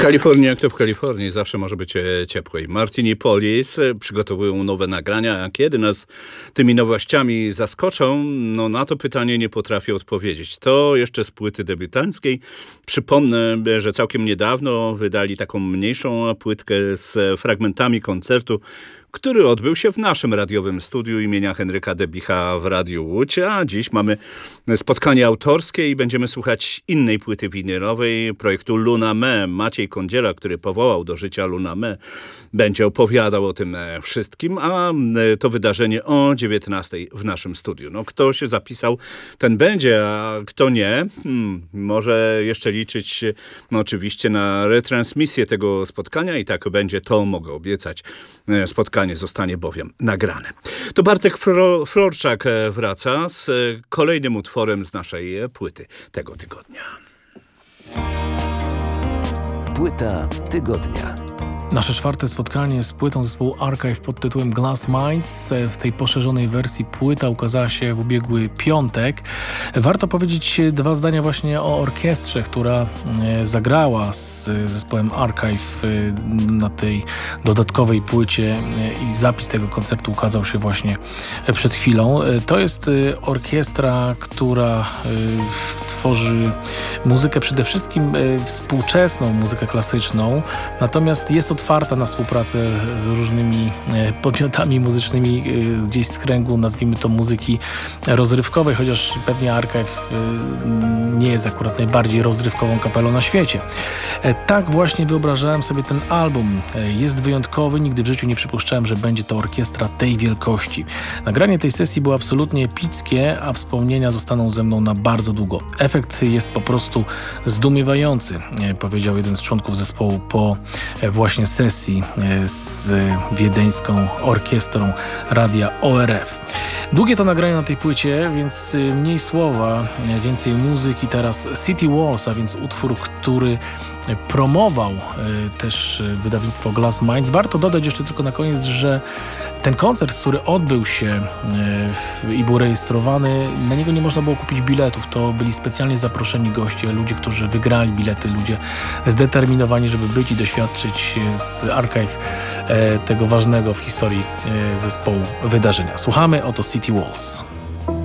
Kalifornii, jak to w Kalifornii, zawsze może być ciepłej. Martin i Police przygotowują nowe nagrania, a kiedy nas tymi nowościami zaskoczą, no na to pytanie nie potrafię odpowiedzieć. To jeszcze z płyty debiutanckiej. Przypomnę, że całkiem niedawno wydali taką mniejszą płytkę z fragmentami koncertu, który odbył się w naszym radiowym studiu imienia Henryka Debicha w Radiu Łódź, a dziś mamy spotkanie autorskie i będziemy słuchać innej płyty winylowej projektu Luna Me. Maciej Kądziela, który powołał do życia Luna Me, będzie opowiadał o tym wszystkim, a to wydarzenie o 19:00 w naszym studiu. No, kto się zapisał, ten będzie, a kto nie, może jeszcze liczyć oczywiście na retransmisję tego spotkania i tak będzie, to mogę obiecać. Spotkanie zostanie bowiem nagrane. To Bartek Florczak wraca z kolejnym utworem z naszej płyty tego tygodnia. Płyta tygodnia. Nasze czwarte spotkanie z płytą zespołu Archive pod tytułem Glass Minds. W tej poszerzonej wersji płyta ukazała się w ubiegły piątek. Warto powiedzieć dwa zdania właśnie o orkiestrze, która zagrała z zespołem Archive na tej dodatkowej płycie i zapis tego koncertu ukazał się właśnie przed chwilą. To jest orkiestra, która tworzy muzykę przede wszystkim współczesną, muzykę klasyczną, natomiast jest otwarta na współpracę z różnymi podmiotami muzycznymi gdzieś z kręgu, nazwijmy to, muzyki rozrywkowej, chociaż pewnie Archive nie jest akurat najbardziej rozrywkową kapelą na świecie. Tak właśnie wyobrażałem sobie ten album. Jest wyjątkowy, nigdy w życiu nie przypuszczałem, że będzie to orkiestra tej wielkości. Nagranie tej sesji było absolutnie epickie, a wspomnienia zostaną ze mną na bardzo długo. Efekt jest po prostu zdumiewający, powiedział jeden z członków zespołu po właśnie sesji z wiedeńską orkiestrą radia ORF. Długie to nagranie na tej płycie, więc mniej słowa, więcej muzyki. Teraz City Walls, a więc utwór, który promował też wydawnictwo Glass Minds. Warto dodać jeszcze tylko na koniec, że ten koncert, który odbył się i był rejestrowany, na niego nie można było kupić biletów. To byli specjalnie zaproszeni goście, ludzie, którzy wygrali bilety, ludzie zdeterminowani, żeby być i doświadczyć z Archive tego ważnego w historii zespołu wydarzenia. Słuchamy, oto City Walls.